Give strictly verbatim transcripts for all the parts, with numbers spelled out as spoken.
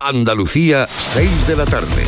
Andalucía, seis de la tarde.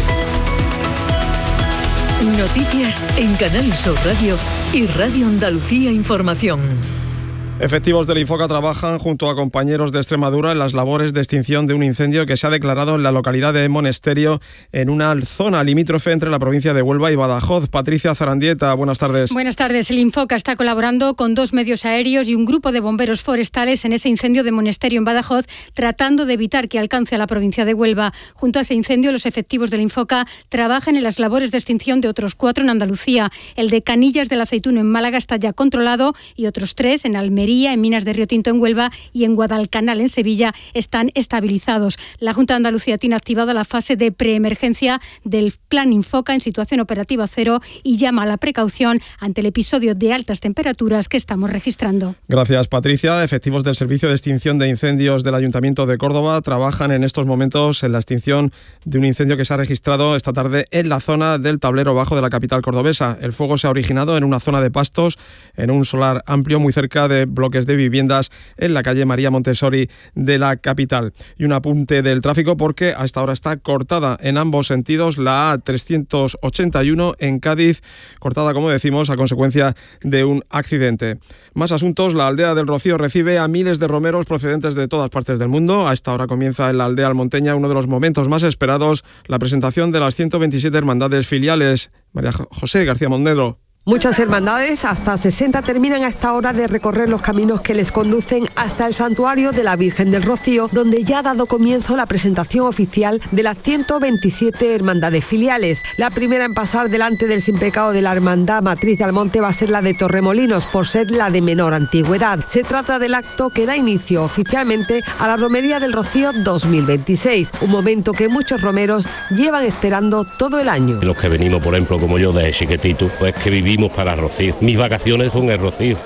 Noticias en Canal Sur Radio y Radio Andalucía Información. Efectivos del Infoca trabajan junto a compañeros de Extremadura en las labores de extinción de un incendio que se ha declarado en la localidad de Monesterio, en una zona limítrofe entre la provincia de Huelva y Badajoz. Patricia Zarandieta, buenas tardes. Buenas tardes. El Infoca está colaborando con dos medios aéreos y un grupo de bomberos forestales en ese incendio de Monesterio en Badajoz, tratando de evitar que alcance a la provincia de Huelva. Junto a ese incendio, los efectivos del Infoca trabajan en las labores de extinción de otros cuatro en Andalucía. El de Canillas del Aceituno en Málaga está ya controlado y otros tres en Almería, en Minas de Río Tinto en Huelva y en Guadalcanal en Sevilla están estabilizados. La Junta de Andalucía tiene activada la fase de preemergencia del Plan Infoca en situación operativa cero y llama a la precaución ante el episodio de altas temperaturas que estamos registrando. Gracias, Patricia. Efectivos del Servicio de Extinción de Incendios del Ayuntamiento de Córdoba trabajan en estos momentos en la extinción de un incendio que se ha registrado esta tarde en la zona del Tablero Bajo de la capital cordobesa. El fuego se ha originado en una zona de pastos, en un solar amplio muy cerca de bloques de viviendas en la calle María Montessori de la capital. Y un apunte del tráfico porque a esta hora está cortada en ambos sentidos la A trescientos ochenta y uno en Cádiz, cortada, como decimos, a consecuencia de un accidente. Más asuntos. La aldea del Rocío recibe a miles de romeros procedentes de todas partes del mundo. A esta hora comienza en la aldea almonteña uno de los momentos más esperados, la presentación de las ciento veintisiete hermandades filiales. María José García Monedero. Muchas hermandades, hasta sesenta, terminan a esta hora de recorrer los caminos que les conducen hasta el santuario de la Virgen del Rocío, donde ya ha dado comienzo la presentación oficial de las ciento veintisiete hermandades filiales. La primera en pasar delante del Sin Pecado de la Hermandad Matriz de Almonte va a ser la de Torremolinos, por ser la de menor antigüedad. Se trata del acto que da inicio oficialmente a la Romería del Rocío dos mil veintiséis, un momento que muchos romeros llevan esperando todo el año. Los que venimos, por ejemplo, como yo, de chiquitito, pues que vivimos para Rocío. Mis vacaciones son el Rocío.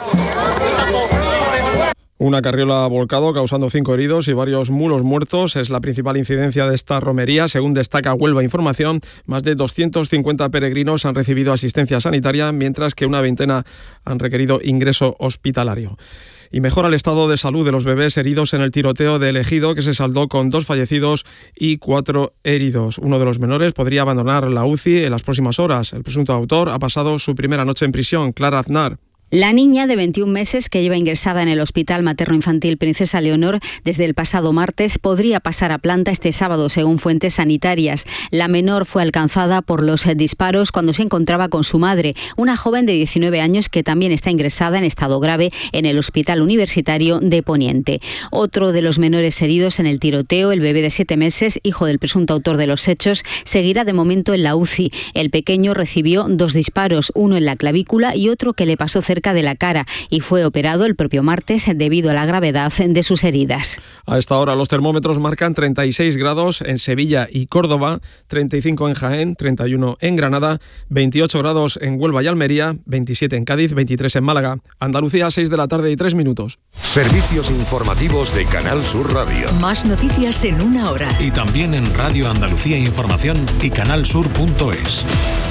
Una carriola ha volcado causando cinco heridos y varios mulos muertos. Es la principal incidencia de esta romería. Según destaca Huelva Información, más de doscientos cincuenta peregrinos han recibido asistencia sanitaria, mientras que una veintena han requerido ingreso hospitalario. Y mejora el estado de salud de los bebés heridos en el tiroteo de El Ejido, que se saldó con dos fallecidos y cuatro heridos. Uno de los menores podría abandonar la U C I en las próximas horas. El presunto autor ha pasado su primera noche en prisión. Clara Aznar. La niña de veintiún meses que lleva ingresada en el Hospital Materno-Infantil Princesa Leonor desde el pasado martes podría pasar a planta este sábado, según fuentes sanitarias. La menor fue alcanzada por los disparos cuando se encontraba con su madre, una joven de diecinueve años que también está ingresada en estado grave en el Hospital Universitario de Poniente. Otro de los menores heridos en el tiroteo, el bebé de siete meses, hijo del presunto autor de los hechos, seguirá de momento en la U C I. El pequeño recibió dos disparos, uno en la clavícula y otro que le pasó cerca de la cara, y fue operado el propio martes debido a la gravedad de sus heridas. A esta hora los termómetros marcan treinta y seis grados en Sevilla y Córdoba, treinta y cinco en Jaén, treinta y uno en Granada, veintiocho grados en Huelva y Almería, veintisiete en Cádiz, veintitrés en Málaga. Andalucía, seis de la tarde y tres minutos. Servicios informativos de Canal Sur Radio. Más noticias en una hora. Y también en Radio Andalucía Información y canalsur punto es.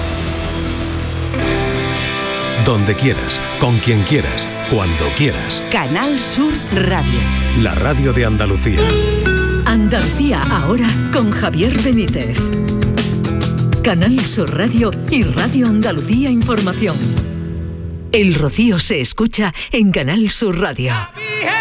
Donde quieras, con quien quieras, cuando quieras. Canal Sur Radio. La radio de Andalucía. Andalucía ahora con Javier Benítez. Canal Sur Radio y Radio Andalucía Información. El Rocío se escucha en Canal Sur Radio.